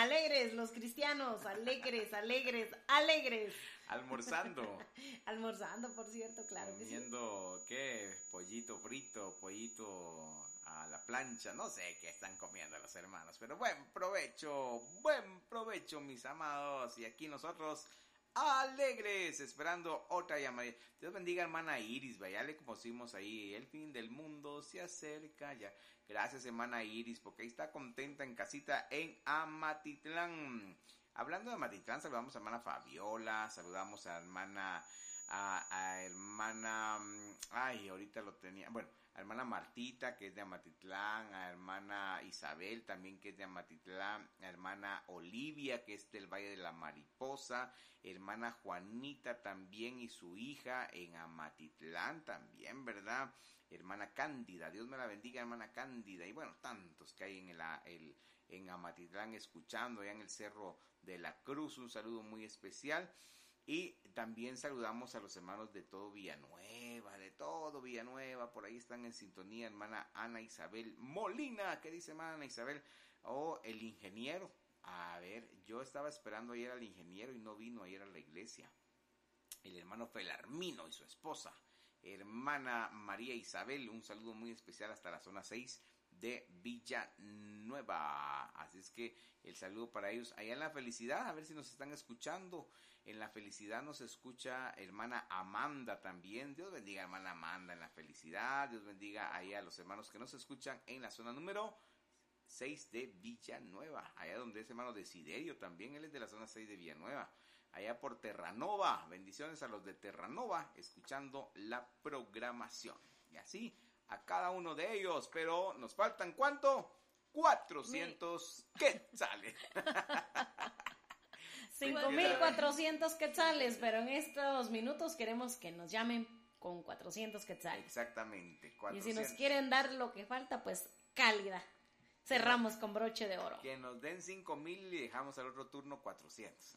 alegres los cristianos, alegres. Almorzando. Almorzando, por cierto, claro que sí. Comiendo, ¿qué? Pollito frito, pollito a la plancha, no sé qué están comiendo los hermanos, pero buen provecho, mis amados. Y aquí nosotros, alegres, esperando otra llamada. Dios bendiga, hermana Iris, ya le conocimos ahí, el fin del mundo se acerca ya. Gracias, hermana Iris, porque ahí está contenta en casita en Amatitlán. Hablando de Amatitlán, saludamos a hermana Fabiola, saludamos a hermana, a hermana, ahorita lo tenía, bueno, a hermana Martita, que es de Amatitlán, a hermana Isabel, también que es de Amatitlán, a hermana Olivia, que es del Valle de la Mariposa, hermana Juanita también y su hija en Amatitlán también, ¿verdad? Hermana Cándida, Dios me la bendiga, hermana Cándida, y bueno, tantos que hay en Amatitlán escuchando, allá en el Cerro de la Cruz, un saludo muy especial. Y también saludamos a los hermanos de todo Villanueva, por ahí están en sintonía, hermana Ana Isabel Molina, ¿qué dice hermana Ana Isabel? El ingeniero, a ver, yo estaba esperando ayer al ingeniero y no vino ayer a la iglesia, el hermano Felarmino y su esposa, hermana María Isabel, un saludo muy especial hasta la zona 6 de Villanueva, así es que el saludo para ellos allá en La Felicidad, a ver si nos están escuchando. En La Felicidad nos escucha hermana Amanda también. Dios bendiga, hermana Amanda, en La Felicidad. Dios bendiga ahí a los hermanos que nos escuchan en la zona número 6 de Villanueva, allá donde es hermano Desiderio también, él es de la zona 6 de Villanueva, allá por Terranova. Bendiciones a los de Terranova escuchando la programación. Y así a cada uno de ellos, pero nos faltan ¿cuánto? 400 quetzales. 5,400 quetzales, pero en estos minutos queremos que nos llamen con 400 quetzales. Exactamente, 400. Y si nos quieren dar lo que falta, pues cálida. Cerramos con broche de oro. Que nos den 5,000 y dejamos al otro turno 400.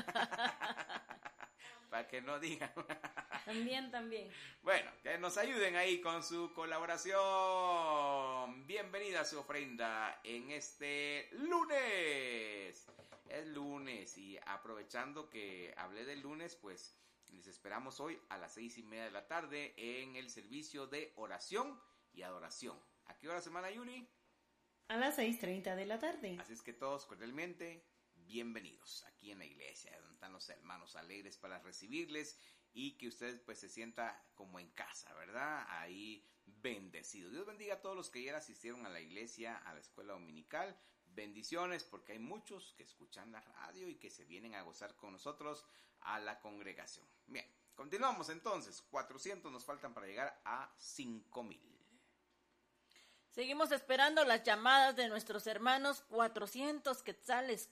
Para que no digan. También. Bueno, que nos ayuden ahí con su colaboración. Bienvenida a su ofrenda en este lunes. Es lunes y aprovechando que hablé del lunes, pues les esperamos hoy a las 6:30 de la tarde en el servicio de oración y adoración. ¿A qué hora, semana, Yuri? A las 6:30 de la tarde. Así es que todos cordialmente bienvenidos aquí en la iglesia, donde están los hermanos alegres para recibirles y que usted pues se sienta como en casa, ¿verdad? Ahí bendecido. Dios bendiga a todos los que ayer asistieron a la iglesia, a la escuela dominical. Bendiciones, porque hay muchos que escuchan la radio y que se vienen a gozar con nosotros a la congregación. Bien, continuamos entonces. 400 nos faltan para llegar a 5,000. Seguimos esperando las llamadas de nuestros hermanos. 400 quetzales.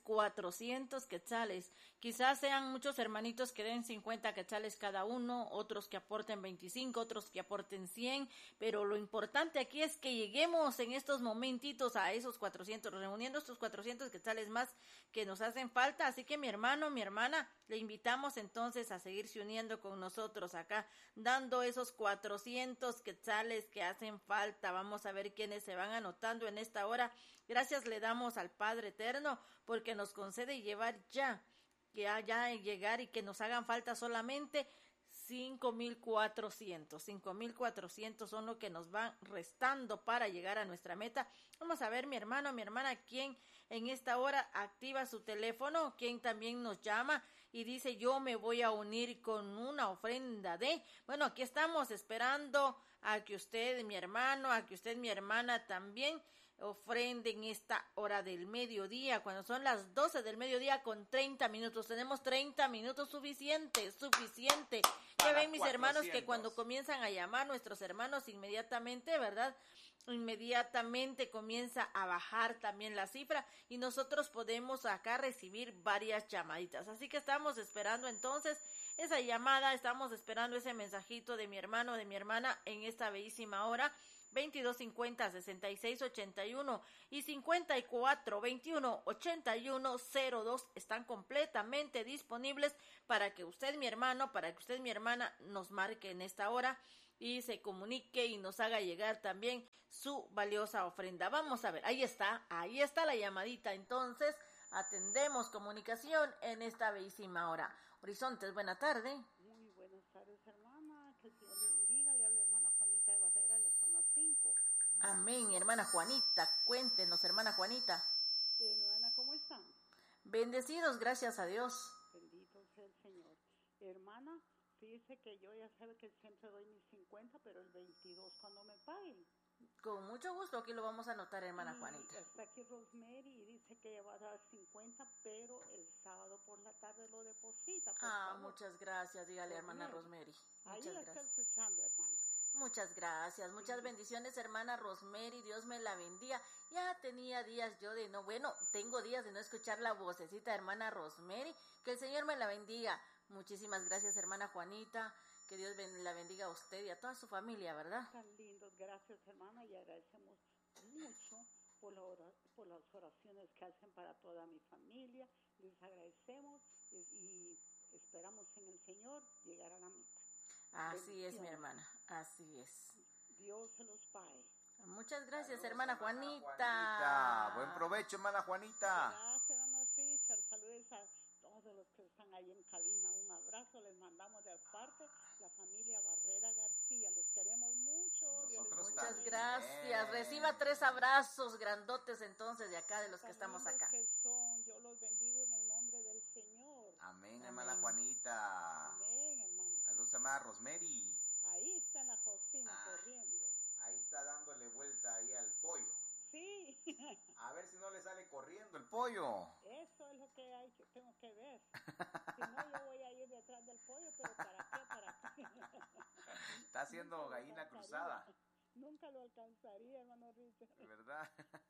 Quizás sean muchos hermanitos que den 50 quetzales cada uno, otros que aporten 25, otros que aporten 100, pero lo importante aquí es que lleguemos en estos momentitos a esos 400, reuniendo estos 400 quetzales más que nos hacen falta. Así que mi hermano, mi hermana, le invitamos entonces a seguirse uniendo con nosotros acá, dando esos 400 quetzales que hacen falta. Vamos a ver quiénes se van anotando en esta hora. Gracias le damos al Padre Eterno porque nos concede llevar ya llegar y que nos hagan falta solamente 5,400. 5,400 son lo que nos van restando para llegar a nuestra meta. Vamos a ver, mi hermano, mi hermana, quién en esta hora activa su teléfono, quién también nos llama y dice: yo me voy a unir con una ofrenda de... Bueno, aquí estamos esperando a que usted, mi hermano, a que usted, mi hermana, también ofrenden esta hora del mediodía, cuando son las 12 del mediodía con 30 minutos. Tenemos 30 minutos suficiente. Ya ven, mis hermanos, que cuando comienzan a llamar nuestros hermanos, inmediatamente, ¿verdad? Inmediatamente comienza a bajar también la cifra y nosotros podemos acá recibir varias llamaditas. Así que estamos esperando entonces esa llamada, estamos esperando ese mensajito de mi hermano, de mi hermana en esta bellísima hora. 2250-6681 y 5421-8102 están completamente disponibles para que usted, mi hermano, para que usted, mi hermana, nos marque en esta hora y se comunique y nos haga llegar también su valiosa ofrenda. Vamos a ver, ahí está la llamadita. Entonces, atendemos comunicación en esta bellísima hora. Horizontes, buena tarde. Muy buenas tardes, hermana. Que el Señor le bendiga. Le habla hermana Juanita de Barrera, de la zona 5. Amén, hermana Juanita. Cuéntenos, hermana Juanita. Hermana, ¿cómo están? Bendecidos, gracias a Dios. Bendito sea el Señor. Hermana, fíjese que yo ya sabe que siempre doy mis 50, pero el 22 cuando me paguen. Con mucho gusto, aquí lo vamos a anotar, hermana Y Juanita. está aquí Rosemary y dice que ella va a dar 50, pero el sábado por la tarde lo deposita. Por favor. Muchas gracias, dígale, hermana Rosemary. Ahí Muchas la está gracias. escuchando, hermana. Muchas gracias, muchas bendiciones, hermana Rosemary, Dios me la bendiga. Ya tenía días yo de no, bueno, tengo días de no escuchar la vocecita de hermana Rosemary, que el Señor me la bendiga. Muchísimas gracias, hermana Juanita, que Dios la bendiga a usted y a toda su familia, ¿verdad? Tan lindos, gracias, hermana, y agradecemos mucho por las oraciones que hacen para toda mi familia. Les agradecemos y esperamos en el Señor llegar a la meta. Así es, mi hermana, así es. Dios se los pague. Muchas gracias, hermana Juanita. Juanita. Buen provecho, hermana Juanita. Gracias, hermana Richard. Saludos a todos los que están ahí en cabina. Un abrazo les mandamos de parte la familia Barrera García. Los queremos mucho. Nosotros Muchas también. gracias. Reciba 3 abrazos grandotes entonces de acá, de los que estamos acá. Que son, yo los bendigo en el nombre del Señor. Amén, hermana Juanita. Amén, hermano. Saludos, hermana Rosemary. Ahí está en la cocina corriendo. Ahí está dándole vuelta ahí al pollo. Sí. A ver si no le sale corriendo el pollo. Eso es lo que hay, que tengo que ver. Si no, yo voy a ir detrás del pollo, pero ¿para qué? ¿Para qué? Está haciendo gallina cruzada, Nunca lo alcanzaría, hermano Richard. ¿verdad?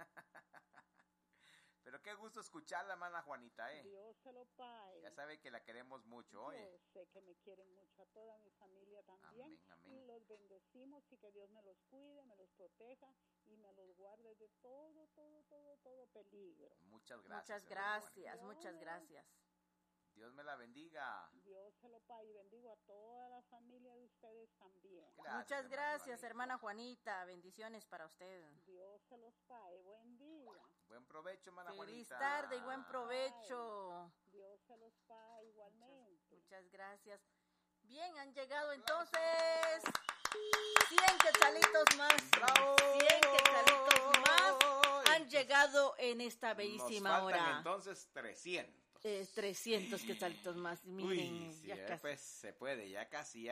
Pero qué gusto escucharla, hermana Juanita, Dios se lo pague. Ya sabe que la queremos mucho, oye. Yo sé que me quieren mucho, a toda mi familia también. Amén, amén. Y los bendecimos y que Dios me los cuide, me los proteja y me los guarde de todo peligro. Muchas gracias. Muchas hermana gracias, Juanita. muchas gracias. Dios me la bendiga. Dios se lo pague y bendigo a toda la familia de ustedes también. Gracias, Muchas hermana gracias, Juanita. hermana Juanita. Bendiciones para usted. Dios se los pague. Buen día. Buen provecho, hermana Feliz Juanita. tarde y buen provecho. Dios se los pague igualmente. Muchas gracias. Bien, han llegado entonces 100 quetzalitos más. ¡Bravo! 100 quetzalitos más han llegado en esta bellísima Nos faltan hora. entonces 300. 300 quetzalitos más. Miren, Uy, sí, ya casi. pues se puede, ya casi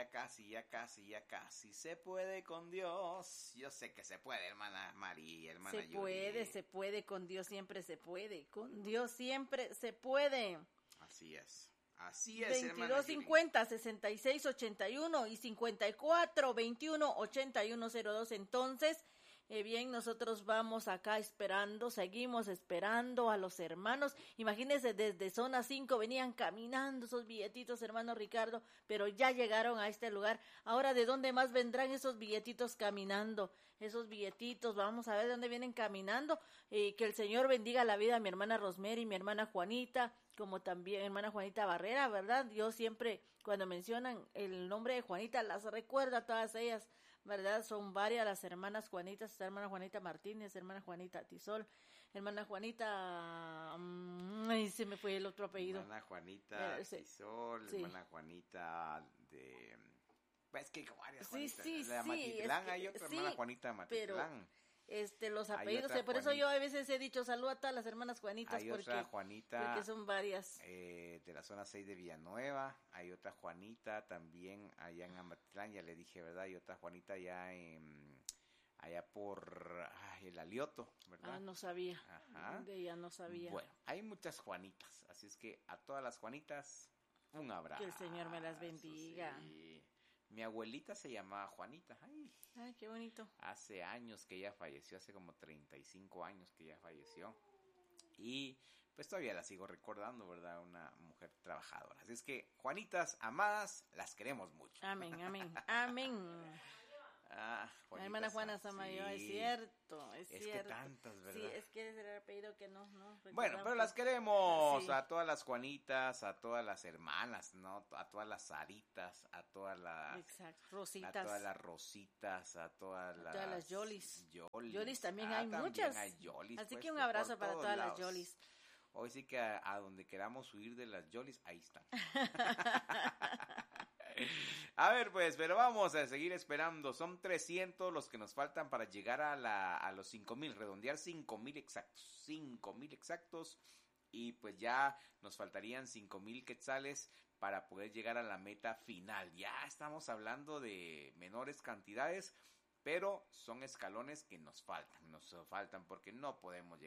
se puede con Dios. Yo sé que se puede, hermana María, hermana Yuri. Se puede, con Dios siempre se puede. Con Dios siempre se puede. Así es, hermana 22 50 66 81 y 54 21 81 02. Entonces, bien, nosotros vamos acá esperando, seguimos esperando a los hermanos. Imagínense, desde zona 5 venían caminando esos billetitos, hermano Ricardo, pero ya llegaron a este lugar. Ahora, ¿de dónde más vendrán esos billetitos caminando? Esos billetitos, vamos a ver de dónde vienen caminando. Que el Señor bendiga la vida a mi hermana Rosemary, mi hermana Juanita, como también hermana Juanita Barrera, ¿verdad? Yo siempre, cuando mencionan el nombre de Juanita, las recuerdo a todas ellas, ¿verdad? Son varias las hermanas Juanitas, está hermana Juanita Martínez, hermana Juanita Tisol, hermana Juanita, ay, se me fue el otro apellido. Hermana Juanita Sí. Tisol, Sí. hermana Juanita de... Pues que hay varias Sí, Juanitas. sí, La sí, Matitlán, es que- hay otra sí, hermana Juanita Matitlán. Los Hay apellidos, otra por eso yo a veces he dicho saludo a todas las hermanas Juanitas, Hay otra porque Juanita son varias. de la zona 6 de Villanueva. Hay otra Juanita también allá en Amatitlán, ya le dije, ¿verdad? Hay otra Juanita allá por el Alioto, ¿verdad? No sabía, Ajá. de ella no sabía. Bueno, hay muchas Juanitas, así es que a todas las Juanitas, un abrazo. Que el Señor me las bendiga. Sí. Mi abuelita se llamaba Juanita. Ay, qué bonito. Hace años que ella falleció, hace como 35 años que ella falleció. Y pues todavía la sigo recordando, ¿verdad? Una mujer trabajadora. Así es que, Juanitas, amadas, las queremos mucho. Amén, amén, amén. Juanitas, La hermana Juana Samayo, sí. es cierto, es Es cierto. que tantas, ¿verdad? Sí, es que es el apellido que no Bueno, pero recordaba. las queremos Sí. a todas las Juanitas, a todas las hermanas, ¿no? A todas las Saritas, a todas las... Exacto, A Rositas. todas las Rositas, a todas las Yolis. Yolis. Yolis también hay También muchas. hay Yolis, Así pues, que un de abrazo por para todos todas lados. las Yolis. Hoy sí que a donde queramos huir de las yolis, ahí están. A ver, pues, pero vamos a seguir esperando. Son 300 los que nos faltan para llegar a los 5,000, redondear 5,000 exactos. 5,000 exactos. Y pues ya nos faltarían 5,000 quetzales para poder llegar a la meta final. Ya estamos hablando de menores cantidades, pero son escalones que nos faltan porque no podemos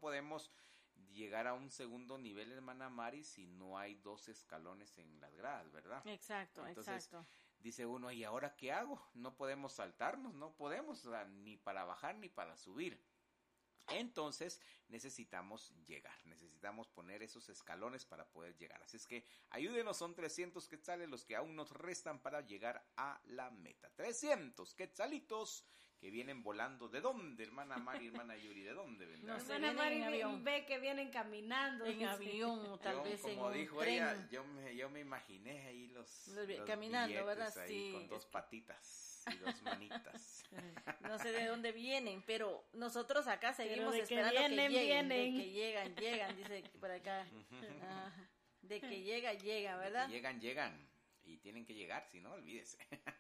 llegar a un segundo nivel, hermana Mari, si no hay 2 escalones en las gradas, ¿verdad? Exacto, Entonces, exacto. dice uno, ¿y ahora qué hago? No podemos saltarnos, no podemos, o sea, ni para bajar ni para subir. Entonces necesitamos poner esos escalones para poder llegar. Así es que ayúdenos, son 300 quetzales los que aún nos restan para llegar a la meta. 300 quetzalitos que vienen volando. ¿De dónde, hermana Mari, hermana Yuri? ¿De dónde vendrán? No sé. Hermana Mari en avión. ve que vienen caminando. En avión o tal vez en como un dijo tren. ella, yo me imaginé ahí los caminando, billetes ¿verdad? ahí, Sí, con 2 patitas y 2 manitas. No sé de dónde vienen, pero nosotros acá seguimos de que esperando vienen, que lleguen. vienen. De que llegan, dice por acá. Ajá. De que llega, ¿verdad? De que llegan. Y tienen que llegar, si no, olvídese.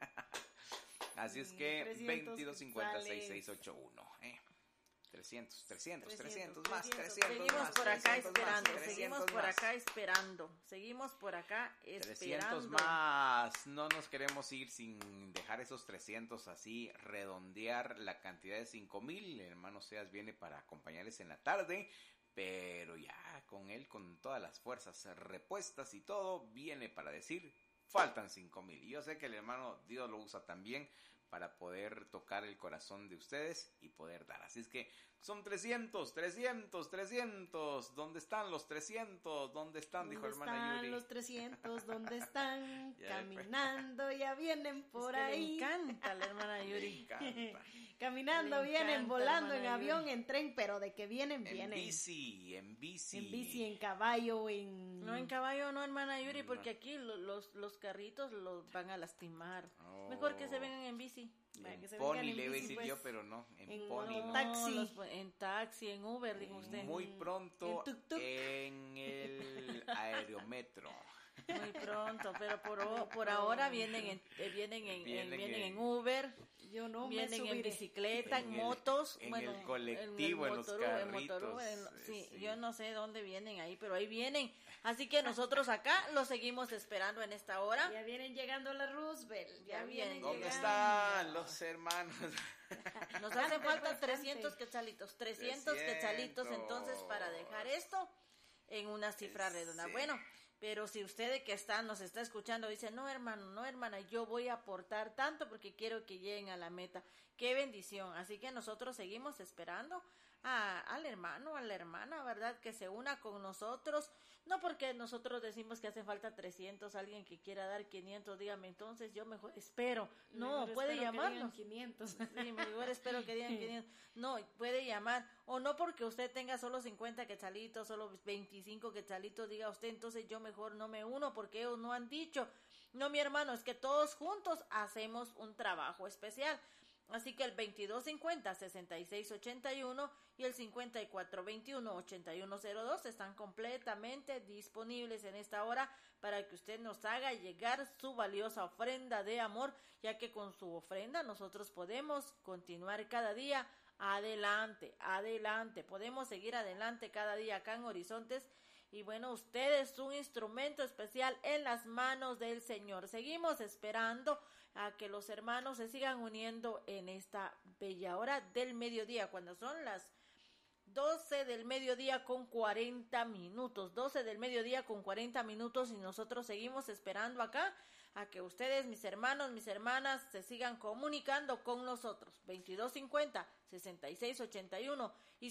Así es que 300 2250-6681. 300 más, 300 Seguimos más, por acá 300 esperando, más, 300 seguimos por más. acá esperando, seguimos por acá 300 esperando. más, no nos queremos ir sin dejar esos 300 así, redondear la cantidad de 5,000, el hermano Seas viene para acompañarles en la tarde, pero ya con él, con todas las fuerzas repuestas y todo, viene para decir, faltan 5,000, y yo sé que el hermano Dios lo usa también para poder tocar el corazón de ustedes y poder dar. Así es que son 300. ¿Dónde están los 300? ¿Dónde están? Dijo hermana Yuri. ¿Dónde están los 300? ¿Dónde están? Ya, Caminando, ya vienen por Es que ahí. le encanta la hermana Me Yuri. encanta. Caminando Le vienen, encanta, volando, en hermana avión, Yuri. en tren, pero de que vienen, En vienen. bici. En bici, en caballo, en... No, en caballo no, hermana Yuri, porque aquí los carritos los van a lastimar. Oh. Mejor que se vengan en bici. Para que En se pony vengan en le iba a bici, decir pues. yo, pero no, en En pony moto. no. Taxi. En taxi, en Uber, dijo usted. Muy pronto En tuk-tuk. en el aerometro. Muy pronto, pero por ahora vienen en Uber, Yo no me vienen en subiré. bicicleta, en En el- motos, en bueno, el colectivo, en los carritos, sí, sí. yo no sé dónde vienen ahí, pero ahí vienen. Así que nosotros acá los seguimos esperando en esta hora. Ya vienen llegando la Roosevelt. Ya Ya vienen vienen. ¿Dónde llegando. están los hermanos? Nos hacen falta Bastante. 300 quetzalitos, 300 quetzalitos 300. entonces para dejar esto en una cifra redonda. Sí. Bueno, pero si usted que nos está escuchando dice, no hermano, no hermana, yo voy a aportar tanto porque quiero que lleguen a la meta. Qué bendición. Así que nosotros seguimos esperando al hermano, a la hermana, ¿verdad? Que se una con nosotros. No porque nosotros decimos que hace falta 300, alguien que quiera dar 500, dígame entonces, yo mejor espero. No, Mejor puede espero que llamarnos. digan 500. Sí, mejor espero que digan 500. No, puede llamar. O no porque usted tenga solo 50 quetzalitos, solo 25 quetzalitos, diga usted, entonces yo mejor no me uno porque ellos no han dicho. No, mi hermano, es que todos juntos hacemos un trabajo especial. Así que el 2250-6681 y el 5421-8102 están completamente disponibles en esta hora para que usted nos haga llegar su valiosa ofrenda de amor, ya que con su ofrenda nosotros podemos continuar cada día adelante, podemos seguir adelante cada día acá en Horizontes. Y bueno, usted es un instrumento especial en las manos del Señor. Seguimos esperando a que los hermanos se sigan uniendo en esta bella hora del mediodía, cuando son las 12 del mediodía con 40 minutos. 12 del mediodía con 40 minutos y nosotros seguimos esperando acá a que ustedes, mis hermanos, mis hermanas, se sigan comunicando con nosotros. 2250-6681 y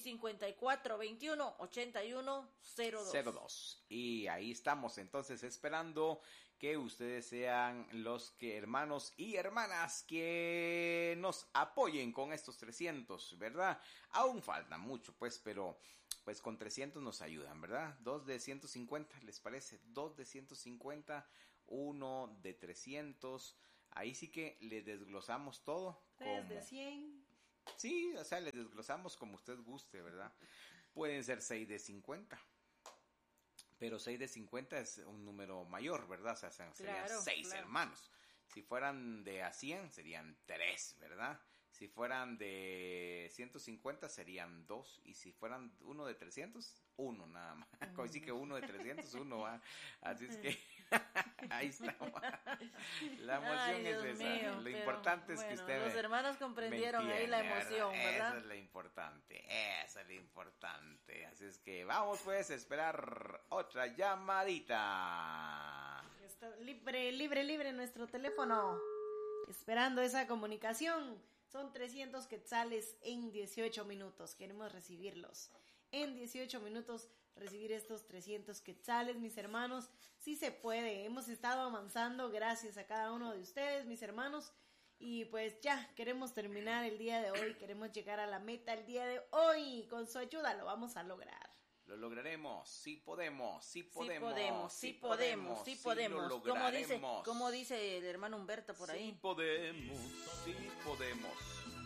5421-8102. Y ahí estamos entonces esperando que ustedes sean los hermanos y hermanas que nos apoyen con estos 300, ¿verdad? Aún falta mucho, pues, pero pues con 300 nos ayudan, ¿verdad? 2 de 150, ¿les parece? 2 de 150, 1 de 300. Ahí sí que le desglosamos todo. 3 de 100. Sí, o sea, le desglosamos como usted guste, ¿verdad? Pueden ser 6 de 50. Pero 6 de 50 es un número mayor, ¿verdad? O sea, serían Claro, 6 claro. hermanos. Si fueran de a 100 serían 3, ¿verdad? Si fueran de 150 serían 2. Y si fueran uno de 300, 1 nada más. Como decir que uno de 300, 1 va. Así es que ahí está. La emoción Ay, es Dios esa. mío, Lo pero, importante es que bueno, usted los hermanos comprendieron me ahí la entiende, emoción, ¿verdad? Eso es lo importante. Eso es lo importante. Así es que vamos pues a esperar otra llamadita. Está libre nuestro teléfono. Esperando esa comunicación. Son 300 quetzales en 18 minutos. Queremos recibirlos. En 18 minutos recibir estos 300 quetzales, mis hermanos. Sí se puede. Hemos estado avanzando gracias a cada uno de ustedes, mis hermanos. Y pues ya, queremos terminar el día de hoy. Queremos llegar a la meta el día de hoy. Con su ayuda lo vamos a lograr. Lo lograremos, sí podemos, sí Sí podemos, podemos, sí sí podemos, sí podemos. lo Como dice, lograremos. como dice el hermano Humberto por Sí ahí. podemos, sí podemos.